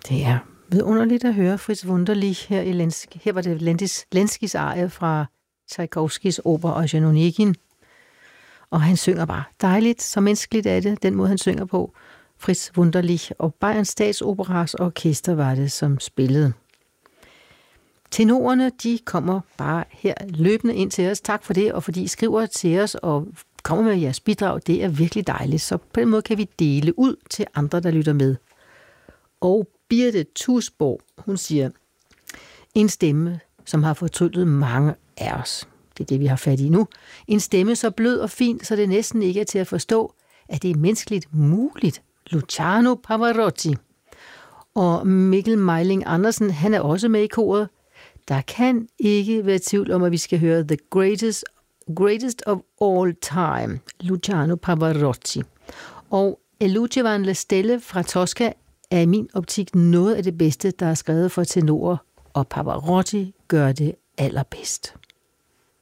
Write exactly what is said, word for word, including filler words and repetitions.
Det er vidunderligt at høre Fritz Wunderlich her i Lenski. Her var det Lenskis, Lenskis arie fra Tchaikovskis opera Eugen Onegin. Og han synger bare dejligt, så menneskeligt er det, den måde han synger på. Fritz Wunderlich og Bayerns Statsoperas orkester var det, som spillede. Tenorerne, de kommer bare her løbende ind til os. Tak for det, og fordi I skriver til os og kommer med jeres bidrag, det er virkelig dejligt. Så på den måde kan vi dele ud til andre, der lytter med. Og Birte Tusborg, hun siger, en stemme, som har fortryllet mange af os. Det er det, vi har fat i nu. En stemme så blød og fin, så det næsten ikke er til at forstå, at det er menneskeligt muligt. Luciano Pavarotti. Og Mikkel Meiling Andersen, han er også med i koret. Der kan ikke være tvivl om, at vi skal høre The Greatest, greatest of All Time, Luciano Pavarotti. Og Lucio van la Stelle fra Tosca er i min optik noget af det bedste, der er skrevet for tenorer, og Pavarotti gør det allerbedst.